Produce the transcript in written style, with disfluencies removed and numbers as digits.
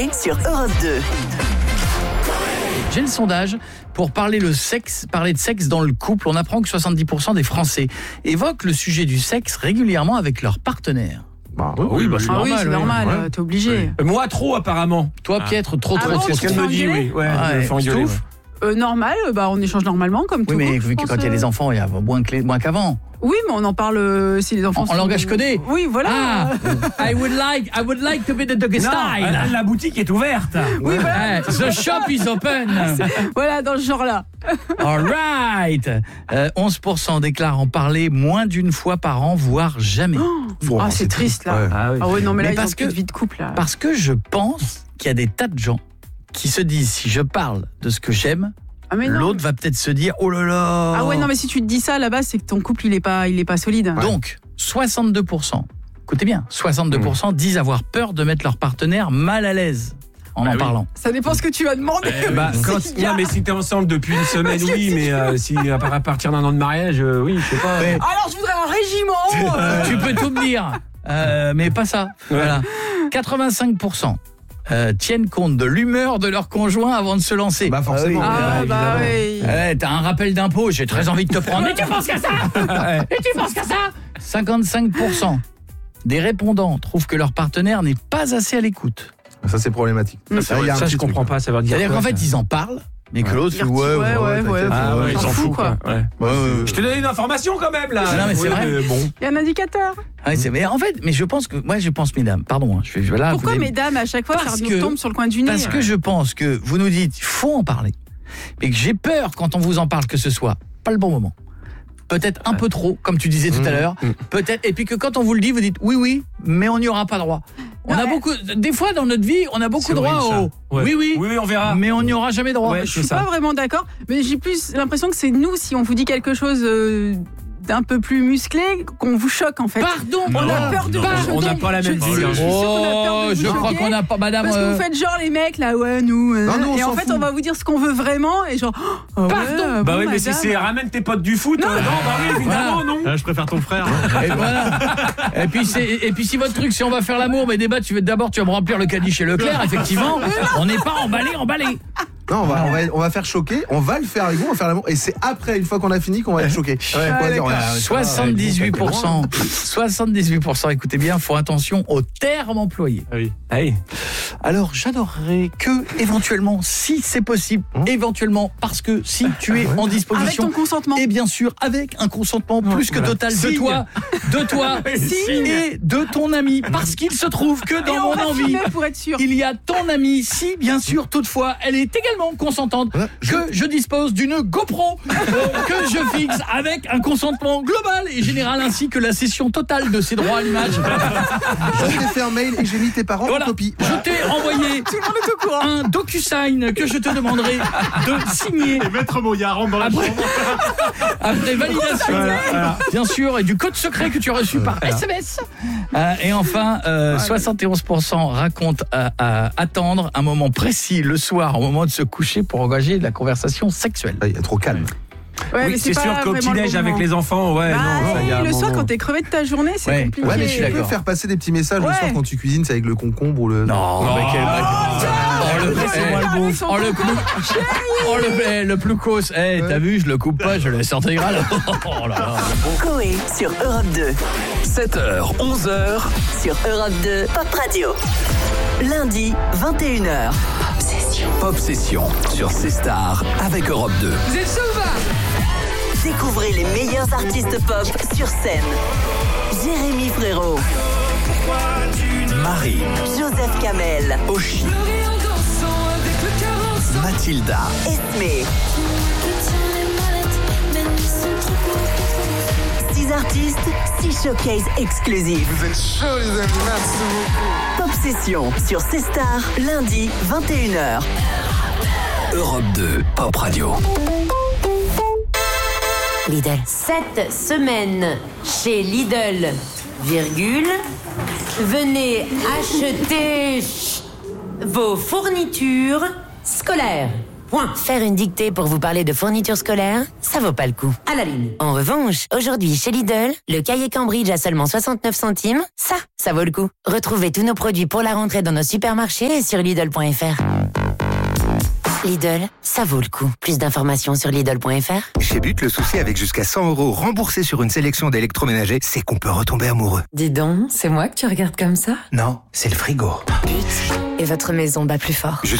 Coé sur Europe 2. J'ai le sondage pour parler de sexe dans le couple. On apprend que 70% des Français évoquent le sujet du sexe régulièrement avec leur partenaire. C'est normal, t'es obligé. Moi, trop, apparemment. Toi, Pietre, trop. C'est ce qu'elle me dit, oui. Normal, on échange normalement comme tout. Oui, mais vu que quand il y a des enfants, il y a moins qu'avant. Oui, mais on en parle si les enfants en langage codé. Oui, voilà. I would like to be the doggy style. La boutique est ouverte. Oui, voilà. The shop is open. Voilà, dans ce genre-là. All right. 11% déclarent en parler moins d'une fois par an, voire jamais. C'est triste, là. Ouais. Non, mais là, Mais ils ont plus de vie de couple, là. Parce que je pense qu'il y a des tas de gens qui se disent, si je parle de ce que j'aime, l'autre va peut-être se dire, oh là là. Ah ouais, non, mais si tu te dis ça à la base, c'est que ton couple, il est pas solide. Ouais. Donc, 62%, écoutez bien, 62% disent avoir peur de mettre leur partenaire mal à l'aise en parlant. Ça dépend ce que tu vas demander. Non, mais si t'es ensemble depuis une semaine, oui, mais si à partir d'un an de mariage, oui, je sais pas. Alors, je voudrais un régiment. Tu peux tout me dire, mais pas ça. Voilà. 85%. Tiennent compte de l'humeur de leur conjoint avant de se lancer. Forcément. Oui. T'as un rappel d'impôt, j'ai très envie de te prendre. Mais tu penses qu'à ça 55% des répondants trouvent que leur partenaire n'est pas assez à l'écoute. Ça, c'est problématique. Ça, je comprends pas, ça veut dire. C'est-à-dire qu'en fait, ils en parlent, mais que l'autre, ils s'en foutent, quoi. Je te donne une information quand même, là. Non, mais c'est vrai. Il y a un indicateur. Mais je pense, mesdames, pardon. Pourquoi, mesdames, à chaque fois, ça nous tombe sur le coin du nez? Parce que je pense que vous nous dites, il faut en parler. Mais que j'ai peur, quand on vous en parle, que ce soit pas le bon moment. Peut-être un peu trop, comme tu disais tout à l'heure. Peut-être. Et puis que quand on vous le dit, vous dites oui, mais on n'y aura pas droit. Des fois dans notre vie, on a beaucoup droit au oui, on verra. Mais on n'y aura jamais droit. Je suis pas vraiment d'accord, mais j'ai plus l'impression que c'est nous, si on vous dit quelque chose d'un peu plus musclé, qu'on vous choque en fait. Pardon, on a peur de vous choquer. On n'a pas la même vision. Je crois qu'on n'a pas, madame. Parce que vous faites genre les mecs là, nous. Et en fait, on va vous dire ce qu'on veut vraiment et genre. Pardon. Mais si c'est ramène tes potes du foot. Non, évidemment, non. Je préfère ton frère. Et voilà. Et puis si votre truc, c'est on va faire l'amour, mais débat, tu vas me remplir le caddie chez Leclerc. Effectivement, on n'est pas emballé. Non, on va faire choquer, on va le faire avec vous, on va faire l'amour, et c'est après, une fois qu'on a fini, qu'on va être choqué. 78%, écoutez bien, font attention aux termes employés. Oui. Alors, j'adorerais que, éventuellement, si c'est possible, parce que si tu es en disposition... Avec ton consentement. Et bien sûr, avec un consentement plus que total de toi et de ton ami. Parce qu'il se trouve que dans mon envie, pour être sûr. il y a ton ami, si bien sûr, toutefois, elle est également consentante, que je dispose d'une GoPro que je fixe avec un consentement global et général, ainsi que la cession totale de ses droits à l'image. Je t'ai fait un mail et j'ai mis tes parents en copie. Je t'ai envoyé un DocuSign que je te demanderai de signer. Et Maître Moya rentre dans la chambre. Après validation, bien sûr, et du code secret que tu as reçu par SMS. Et enfin, 71% racontent attendre un moment précis le soir, au moment de se coucher, pour engager de la conversation sexuelle. Il est trop calme. Oui, c'est sûr qu'au petit-déj avec les enfants, le soir, quand t'es crevé de ta journée, c'est compliqué. Ouais, mais tu peux faire passer des petits messages le soir quand tu cuisines, c'est avec le concombre ou le... le plus cause. T'as vu, je le coupe pas, je le laisse intégral. Coé sur Europe 2. 7h, 11h. Sur Europe 2, Pop Radio. Lundi, 21h. Pop Session sur C-Star avec Europe 2. Vous êtes sauvages. Découvrez les meilleurs artistes pop sur scène. Jérémy Frérot, Marie, Joseph Kamel, Oshi, Mathilda, Esmé. 6 artistes, 6 showcases exclusifs. Vous êtes chauds les amis, merci beaucoup. Pop Session sur C-Star, lundi, 21h. Europe 2, Pop Radio. Lidl. Cette semaine, chez Lidl, venez acheter vos fournitures scolaires. Point. Faire une dictée pour vous parler de fournitures scolaires, ça vaut pas le coup. À la ligne. En revanche, aujourd'hui chez Lidl, le cahier Cambridge à seulement 69 centimes, ça vaut le coup. Retrouvez tous nos produits pour la rentrée dans nos supermarchés et sur Lidl.fr. Lidl, ça vaut le coup. Plus d'informations sur Lidl.fr. Chez But, le souci avec jusqu'à 100 € remboursés sur une sélection d'électroménagers, c'est qu'on peut retomber amoureux. Dis donc, c'est moi que tu regardes comme ça ? Non, c'est le frigo. But, et votre maison bat plus fort.